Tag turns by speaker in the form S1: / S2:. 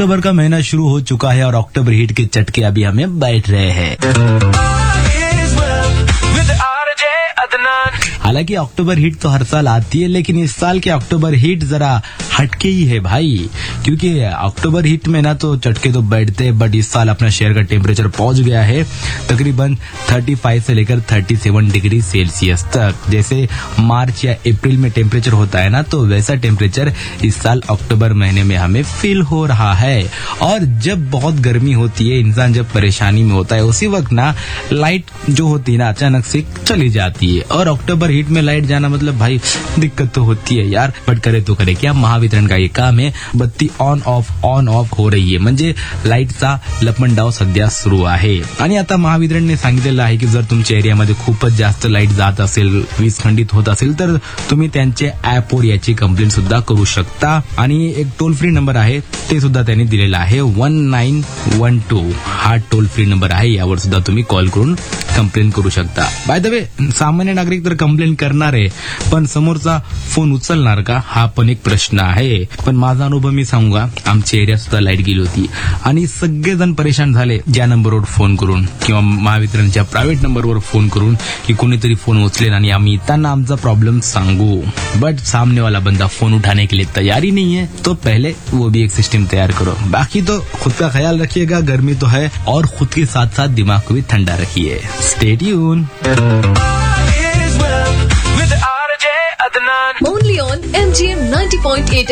S1: अक्टूबर का महीना शुरू हो चुका है और अक्टूबर हीट के चटके अभी हमें बैठ रहे हैं। हालांकि अक्टूबर हीट तो हर साल आती है, लेकिन इस साल के अक्टूबर हीट जरा हटके ही है भाई, क्योंकि अक्टूबर हीट में ना तो चटके तो बैठते हैं, बट इस साल अपना शहर का टेम्परेचर पहुंच गया है तकरीबन 35 से लेकर 37 डिग्री सेल्सियस तक। जैसे मार्च या अप्रैल में टेम्परेचर होता है ना, तो वैसा टेम्परेचर इस साल अक्टूबर महीने में हमें फील हो रहा है। और जब बहुत गर्मी होती है, इंसान जब परेशानी में होता है, उसी वक्त ना लाइट जो होती है ना अचानक से चली जाती है, और अक्टूबर हीट में लाइट जाना मतलब भाई दिक्कत तो होती है यार, बट करे तो करे क्या, महावितरण का ये काम है, बत्ती ऑन ऑफ हो रही आहे, म्हणजे लाईटचा लपंडाव सध्या सुरू आहे। आणि आता महावितरणने सांगितलेलं आहे की जर तुमच्या एरियामध्ये खूपच जास्त लाईट जात असेल, वीज खंडित होत असेल, तर तुम्ही त्यांचे ऍपवर याची कंप्लेंट सुद्धा करू शकता। आणि एक टोल फ्री नंबर आहे ते सुद्धा त्यांनी दिलेला आहे 1912, हा टोल फ्री नंबर आहे, यावर सुद्धा तुम्ही कॉल करून कंप्लेंट करू शकता। बाय द वे, सामान्य नागरिक तर कंप्लेंट करणार आहे, पण समोरचा फोन उचलणार का, हा पण एक प्रश्न आहे। पण माझा अनुभव मी सांगूगा, आमच्या एरियात सुद्धा लाईट गेली होती आणि सगळेजण परेशान झाले ज्या नंबरवर फोन करून किंवा महावितरणच्या प्रायव्हेट नंबरवर फोन करून की कोणीतरी फोन उचलेन आणि आम्ही त्यांना आमचा प्रॉब्लम सांगू, बट सामने वाला बंदा फोन उठाने के लिए तैयार ही नहीं है, तो पहले वो भी एक सिस्टम तैयार करो। बाकी तो खुद का ख्याल रखिएगा, गर्मी तो है, और खुद के साथ साथ दिमाग को भी ठंडा रखिए। Stay tune.
S2: Only on MGM 90.8